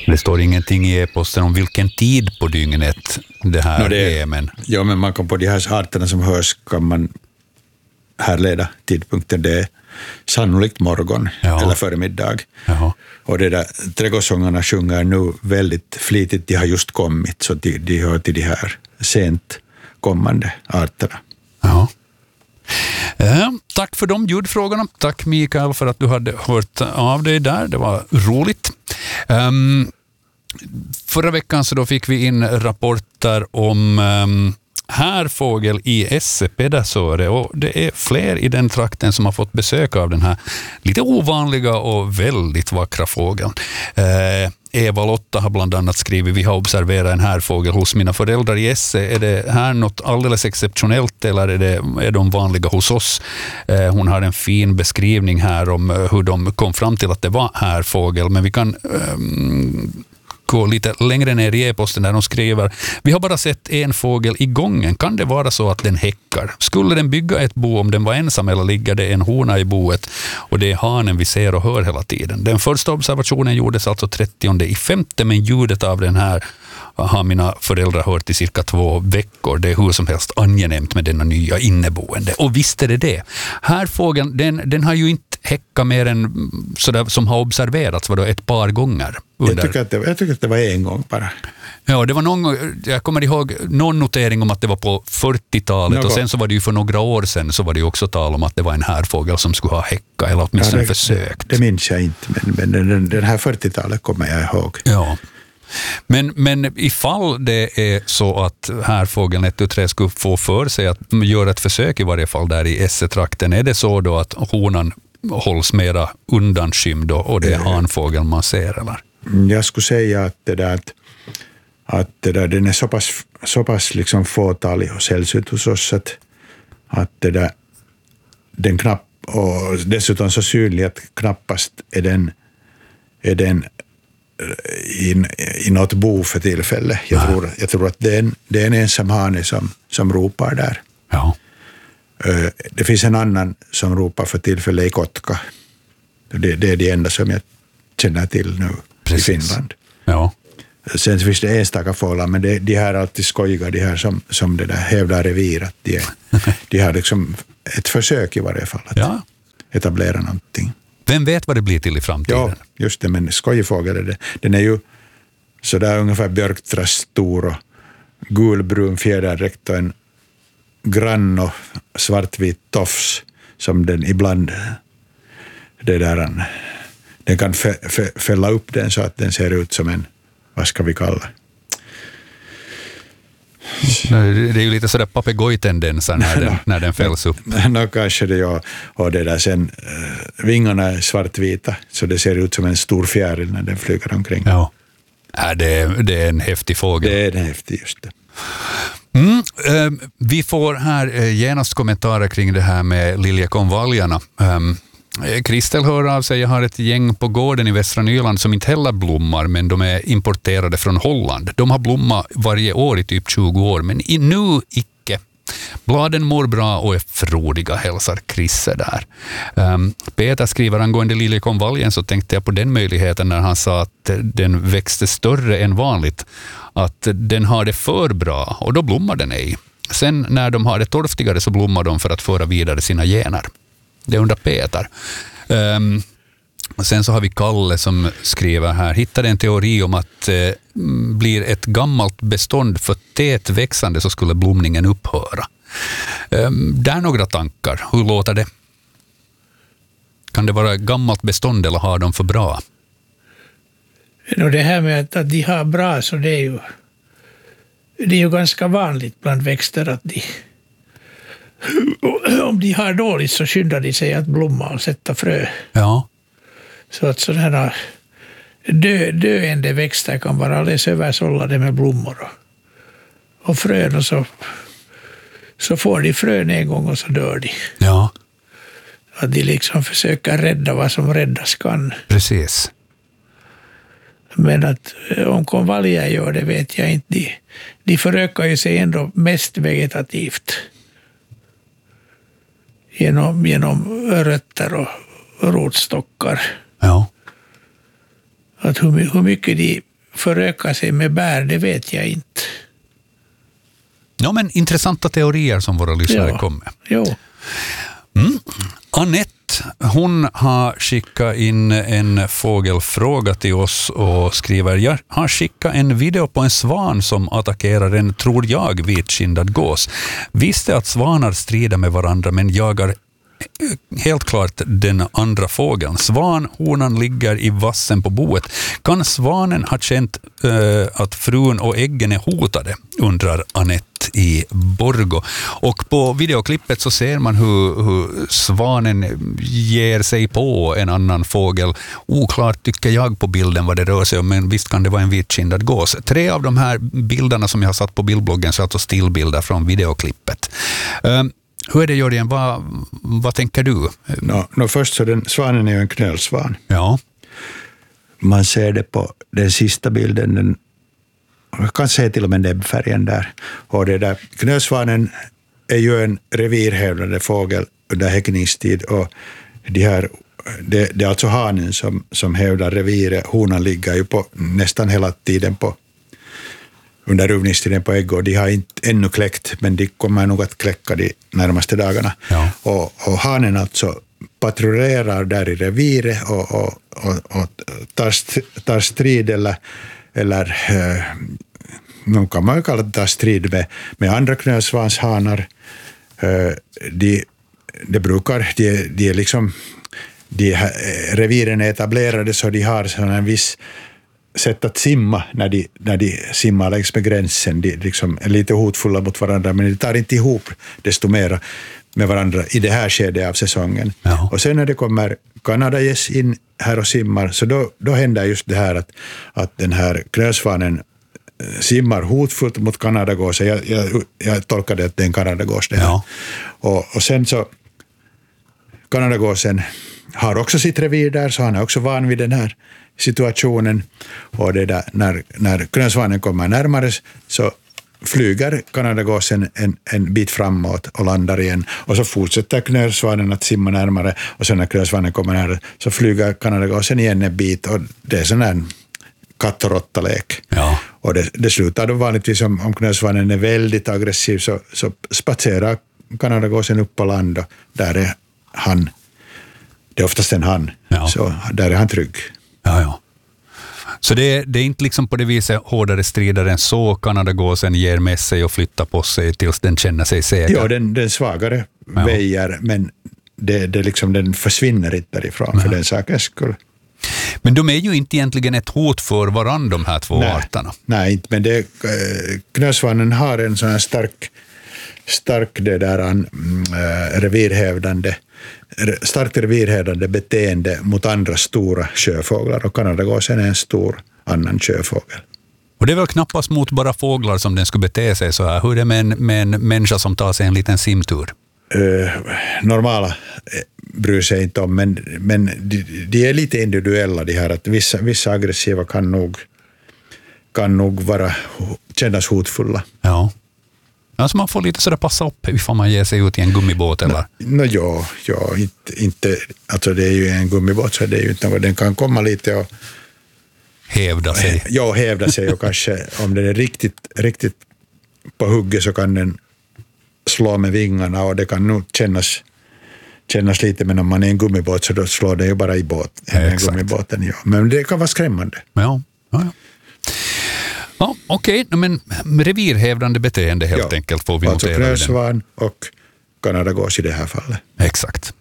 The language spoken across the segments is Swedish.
Det står ingenting i e-posten om vilken tid på dygnet det här är. Men... Ja, men man kan på de här arterna som hörs kan man härleda tidpunkten. Det är sannolikt morgon eller förmiddag. Jaha. Och det där trädgårdssångarna sjunger nu väldigt flitigt. De har just kommit, så de hör till de här sent kommande arterna. Ja. Tack för de ljudfrågorna. Tack Mikael för att du hade hört av dig där. Det var roligt. Förra veckan så då fick vi in rapporter om härfågel i Esse-Pedersöre, och det är fler i den trakten som har fått besök av den här lite ovanliga och väldigt vackra fågeln. Eva-Lotta har bland annat skrivit: vi har observerat en härfågel hos mina föräldrar i Esse. Är det här något alldeles exceptionellt eller är de vanliga hos oss? Hon har en fin beskrivning här om hur de kom fram till att det var härfågel, men vi kan gå lite längre ner i e-posten där de skriver: vi har bara sett en fågel i gången. Kan det vara så att den häckar? Skulle den bygga ett bo om den var ensam, eller ligger det en hona i boet och det är hanen vi ser och hör hela tiden? Den första observationen gjordes alltså 30/5, men ljudet av den här har mina föräldrar hört i cirka 2 veckor. Det är hur som helst angenämt med denna nya inneboende. Och visst är det. Här fågeln, den har ju inte häckat mer än sådär som har observerats ett par gånger. Jag tycker att det var en gång bara. Ja, det var jag kommer ihåg någon notering om att det var på 40-talet och sen så var det ju för några år sedan så var det ju också tal om att det var en härfågel som skulle ha häckat eller åtminstone försökt. Det minns jag inte, men den här 40-talet kommer jag ihåg. Ja. Men ifall det är så att härfågeln 1-3 skulle få för sig att göra ett försök i varje fall där i Esse-trakten, är det så då att honan hålls mera undanskymd och det är hanfågeln man ser, eller? Jag skulle säga att den är så pass liksom fåtalig och sällsynt hos oss att den knapp, och dessutom så synlig att knappast är den i något bo för tillfälle. Jag tror att det är en ensam hane som ropar där. Ja. Det finns en annan som ropar för tillfälle i Kotka. Det är det enda som jag känner till nu. Precis. I Finland. Ja. Sen finns det enstaka fåglar, men de här är alltid skojiga, de här som det där hävdar reviret. De har liksom ett försök i varje fall att etablera någonting. Vem vet vad det blir till i framtiden? Ja, just det, men skojfågel är det. Den är ju sådär ungefär björktrast stor och gulbrun fjäderdräkt och en grann och svartvit tofs som den ibland den kan fälla upp den så att den ser ut som en, vad ska vi kalla? Det är ju lite sådär papegojtendenser när den fälls upp. Kanske det, ja. Och det där sen, vingarna är svartvita så det ser ut som en stor fjäril när den flyger omkring. Ja. Det är en häftig fågel. Det är en häftig, just det. Vi får här genast kommentarer kring det här med liljekonvaljarna. Kristel hör av sig: jag har ett gäng på gården i Västra Nyland som inte heller blommar, men de är importerade från Holland. De har blommat varje år i typ 20 år, men nu icke. Bladen mår bra och är frodiga, hälsar Krisse där. Peter skriver angående liljekonvaljen, så tänkte jag på den möjligheten när han sa att den växte större än vanligt, att den har det för bra och då blommar den ej. Sen när de har det torftigare så blommar de för att föra vidare sina gener. Det undrar Peter. Sen så har vi Kalle som skriver här: hittade en teori om att blir ett gammalt bestånd för tät växande så skulle blomningen upphöra. Där några tankar. Hur låter det? Kan det vara ett gammalt bestånd eller har de för bra? Det här med att de har bra, så det är ju ganska vanligt bland växter att om de har dåligt så skyndar de sig att blomma och sätta frö. Ja. Så att sådana här döende växter kan vara alldeles översållade med blommor och frön, och så får de frön en gång och så dör de. Ja. Att de liksom försöker rädda vad som räddas kan. Precis. Men att om konvaljer gör det vet jag inte. De förökar ju sig ändå mest vegetativt. Genom rötter och rotstockar. Ja. Att hur mycket de föröka sig med bär, det vet jag inte. Ja, men intressanta teorier som våra lyssnare kom med. Jo. Anette, hon har skickat in en fågelfråga till oss och skriver: jag har skickat en video på en svan som attackerar en, tror jag, vitkindad gås. Visste att svanar strider med varandra men jagar helt klart den andra fågeln. Svanhonan ligger i vassen på boet. Kan svanen ha känt att frun och äggen är hotade? Undrar Anette i Borgo. Och på videoklippet så ser man hur svanen ger sig på en annan fågel. Oklart tycker jag på bilden vad det rör sig om, men visst kan det vara en vitkindad gås. 3 av de här bilderna som jag har satt på bildbloggen så är alltså stillbilder från videoklippet. Hur är det, Jörgen? Vad tänker du? Först så svanen är ju en knölsvan. Ja. Man ser det på den sista bilden, jag kan se till och med näbbfärgen där. Och det där, knölsvanen är ju en revirhävdande fågel under häckningstid, och det är alltså hanen som hävdar reviret. Honan ligger ju på nästan hela tiden under ruvningstiden på ägg, och de har inte ännu kläckt, men de kommer nog att kläcka de närmaste dagarna. Ja. Och hanen alltså patrullerar där i reviret och tar strid eller nu kan man ju kalla det strid med andra knölsvanshanar. De brukar, de är liksom, reviren är etablerade så de har sådana en viss sätt att simma när de simmar längs med gränsen. De liksom är lite hotfulla mot varandra, men de tar inte ihop desto mer med varandra i det här skedet av säsongen. Ja. Och sen när det kommer kanadagäss in här och simmar, så då händer just det här att den här knölsvanen simmar hotfullt mot kanadagåsen. Jag tolkade att det är en kanadagås det här. Ja. Och sen så kanadagåsen har också sitt revir där, så han är också van vid den här situationen. Och det där, när knölsvanen kommer närmare så flyger kanadagåsen en bit framåt och landar igen. Och så fortsätter knölsvanen att simma närmare, och sen när knölsvanen kommer närmare så flyger kanadagåsen igen en bit, och det är sån här katt- och råttalek. Ja. Och det slutar då vanligtvis om knölsvanen är väldigt aggressiv så spatserar kanadagåsen upp på land, och där är han. Det är oftast en han. Ja. Så där är han trygg. Ja. Så det är inte liksom på det viset hårdare strider än så. Kanadagåsen ger med sig och flyttar på sig tills den känner sig säker. Ja, den svagare väjer, men det liksom, den försvinner inte därifrån för den sakens skull. Men de är ju inte egentligen ett hot för varandra, de här två arterna. Nej, inte, men knölsvanen har en sån här starkt revirhävdande beteende mot andra stora sjöfåglar, och kanadagåsen är en stor annan sjöfågel. Och det är väl knappast mot bara fåglar som den skulle bete sig så här. Hur är det med en människa som tar sig en liten simtur? Normala bryr sig inte om, men de är lite individuella de här, att vissa aggressiva kan nog kännas hotfulla. Ja. Alltså man får lite sådär passa upp ifall man ger sig ut i en gummibåt eller? Inte, alltså det är ju en gummibåt, så det är ju inte något, den kan komma lite och hävda sig. Ja, hävda sig, och kanske om den är riktigt på hugget så kan den slå med vingarna, och det kan nog kännas lite, men om man är en gummibåt så då slår det ju bara i gummibåten. Ja. Men det kan vara skrämmande. Ja. Ja, okej. Men revirhävdande beteende helt enkelt får vi alltså notera. Alltså knölsvan och kanadagås i det här fallet. Exakt.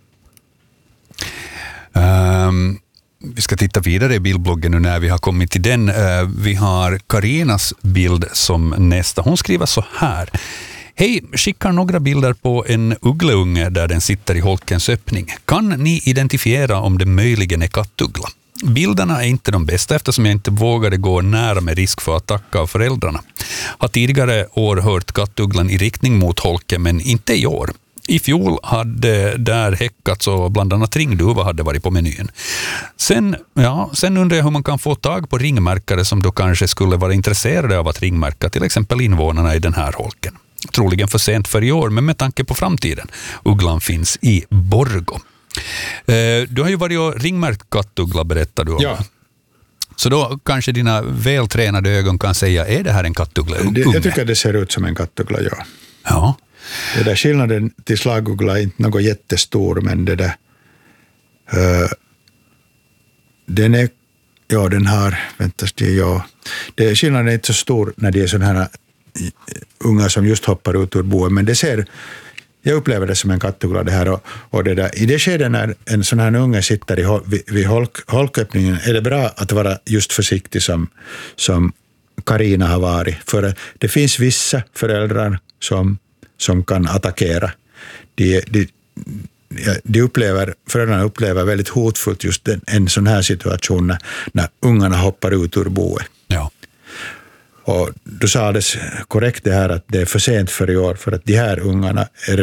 Vi ska titta vidare i bildbloggen nu när vi har kommit till den. Vi har Karinas bild som nästa. Hon skriver så här. Hej, skickar några bilder på en uggleunge där den sitter i holkens öppning. Kan ni identifiera om det möjligen är kattuggla? Bilderna är inte de bästa eftersom jag inte vågade gå nära med risk för attack av föräldrarna. Har tidigare år hört kattugglan i riktning mot holken, men inte i år. I fjol hade där häckats och bland annat ringduva hade varit på menyn. Sen undrar jag hur man kan få tag på ringmärkare som då kanske skulle vara intresserade av att ringmärka till exempel invånarna i den här holken. Troligen för sent för i år, men med tanke på framtiden. Ugglan finns i Borgo. Du har ju varit och ringmärkt kattuggla, berättar du om. Ja. Så då kanske dina vältränade ögon kan säga, är det här en kattuggla? Jag tycker det ser ut som en kattuggla, ja. Ja. Det där skillnaden till slaguggla är inte något jättestor, men det där den har, skillnaden är inte så stor när det är sådana här unga som just hoppar ut ur boet, men jag upplever det som en kattuggla det här, och det där. I det skedet när en sån här unge sitter vid holköppningen är det bra att vara just försiktig som Carina har varit, för det finns vissa föräldrar som kan attackera. Föräldrarna upplever väldigt hotfullt just en sån här situation när ungarna hoppar ut ur boet. Ja. Och du sa alldeles korrekt det här att det är för sent för i år, för att de här ungarna är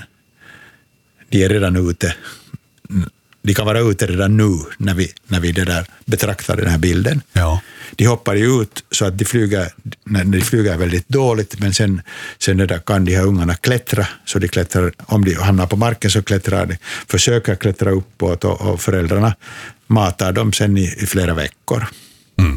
redan ute. De kan vara ute redan nu när vi det där betraktar den här bilden. Ja. De hoppar ju ut så att de flyger väldigt dåligt, men sen det där kan de här ungarna klättra, så de klättrar, om de hamnar på marken så klättrar de, försöker klättra uppåt, och föräldrarna matar dem sen i flera veckor. Mm.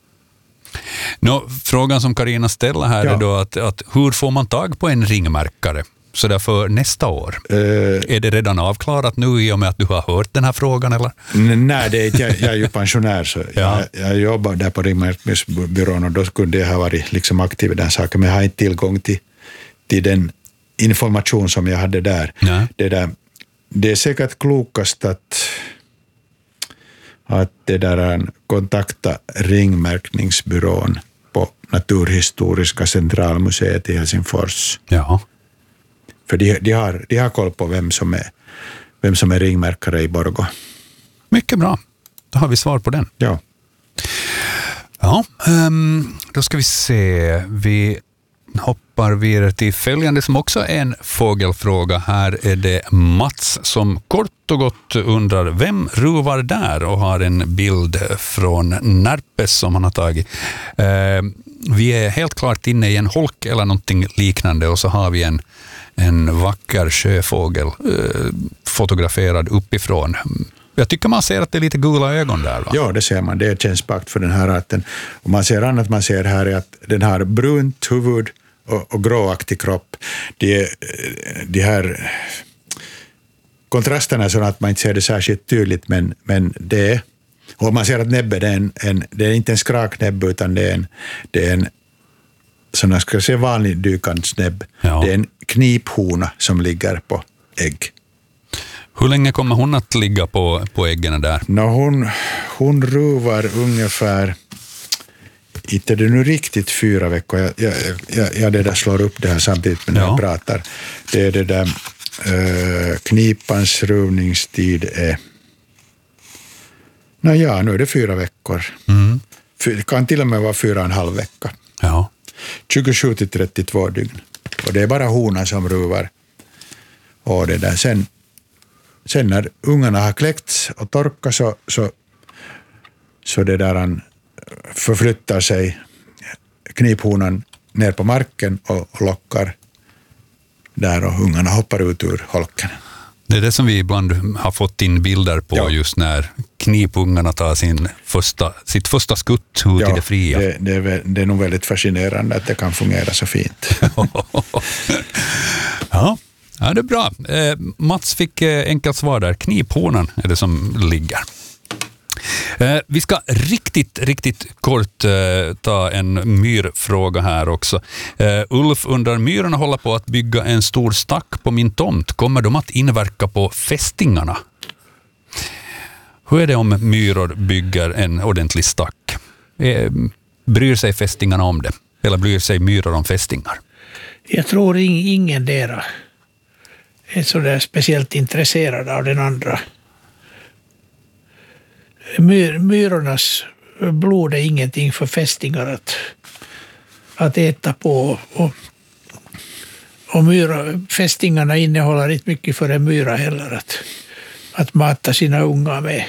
Frågan som Carina ställer här är då att hur får man tag på en ringmärkare så där för nästa år? Är det redan avklarat nu i och med att du har hört den här frågan? Eller? Nej, jag är ju pensionär, så jag jobbar där på ringmärkningsbyrån, och då kunde jag ha varit liksom aktiv i den saken, men jag har inte tillgång till den information som jag hade där. Det är säkert klokast att det där kontakta ringmärkningsbyrån på Naturhistoriska centralmuseet i Helsingfors. Ja. För de har koll på vem som är ringmärkare i Borgå. Mycket bra. Då har vi svar på den. Ja. Ja, då ska vi se. Vi hoppar vidare till följande som också är en fågelfråga. Här är det Mats som kort och gott undrar, vem ruvar där, och har en bild från Närpes som han har tagit. Vi är helt klart inne i en holk eller någonting liknande, och så har vi en vacker sjöfågel fotograferad uppifrån. Jag tycker man ser att det är lite gula ögon där, va? Ja, det ser man. Det är kännspakt för den här arten. Och man ser här är att den har brunt huvud och gråaktig kropp. De här kontrasterna är så att man inte ser det särskilt tydligt, men det är, och man ser att näbbet det är inte en skraknäbb, utan det är en som jag ska se vanlig dykandsnäbb. Ja. Det är en kniphona som ligger på ägg. Hur länge kommer hon att ligga på äggen där? Hon ruvar ungefär, inte det nu riktigt 4 veckor. Jag det där slår upp det här samtidigt när jag pratar. Det är det där knipans ruvningstid är nu är det 4 veckor. Mm. Det kan till och med vara 4,5 vecka. Ja. 27 till 32 dygn. Och det är bara honan som ruvar. Och det där sen när ungarna har kläckts och torkat så det där han förflyttar sig kniphonan ner på marken och lockar där, och ungarna hoppar ut ur holken. Det är det som vi ibland har fått in bilder på, just när knipungarna tar sitt första skutt ut i det fria. Det är nog väldigt fascinerande att det kan fungera så fint. Ja, det är bra. Mats fick enkelt svar där. Kniphonan är det som ligger. Vi ska riktigt kort ta en myrfråga här också. Ulf undrar, myrorna håller på att bygga en stor stack på min tomt. Kommer de att inverka på fästingarna? Hur är det om myror bygger en ordentlig stack? Bryr sig fästingarna om det? Eller bryr sig myror om fästingar? Jag tror ingen dera är så där speciellt intresserad av den andra. Myrornas blod är ingenting för fästingar att äta på. Och fästingarna innehåller inte mycket för en myra heller att mata sina unga med.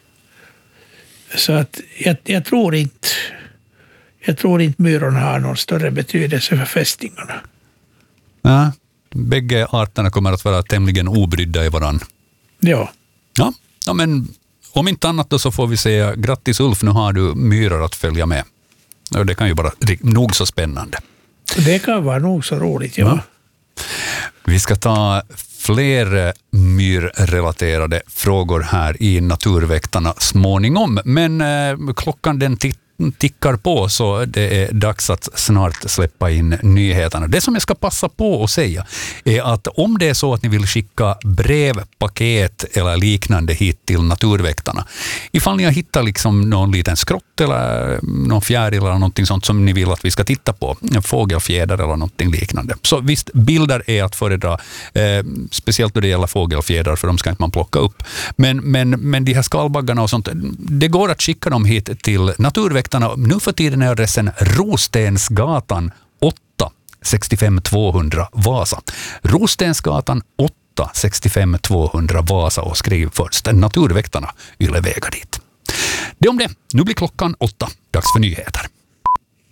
Så att jag tror inte myrorna har någon större betydelse för fästingarna. Ja, bägge arterna kommer att vara tämligen obrydda i varann. Ja. Ja, men Om inte annat då så får vi säga grattis Ulf, nu har du myror att följa med. Och det kan ju vara nog så spännande. Det kan vara nog så roligt, ja. Vi ska ta fler myrrelaterade frågor här i Naturväktarna småningom. Men klockan den tickar på, så det är dags att snart släppa in nyheterna. Det som jag ska passa på att säga är att om det är så att ni vill skicka brev, paket eller liknande hit till Naturväktarna, ifall ni har hittat liksom någon liten skrott eller någon fjäril eller någonting sånt som ni vill att vi ska titta på, en fågelfjäder eller någonting liknande. Så visst, bilder är att föredra, speciellt då det gäller fågelfjädrar, för de ska inte man plocka upp. Men de här skalbaggarna och sånt, det går att skicka dem hit till Naturväktarna. Nu för tiden är adressen Rostensgatan 8 65 200 Vasa. Rostensgatan 8 65 200 Vasa, och skriv först Naturväktarna, Yle Vägar dit. Det om det. Nu blir klockan 8. Dags för nyheter.